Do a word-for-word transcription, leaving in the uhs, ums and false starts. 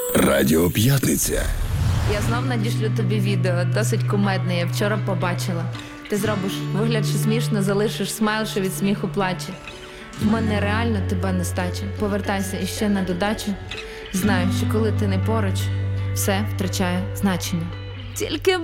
Радіо П'ятниця. Я знов надішлю тобі відео, досить кумедне, я вчора побачила. Ти зробиш вигляд, що смішно, залишиш смайл, що від сміху плаче. В мене реально тебе нестача. Повертайся іще на додачу. Знаю, що коли ти не поруч, все втрачає значення. Тільки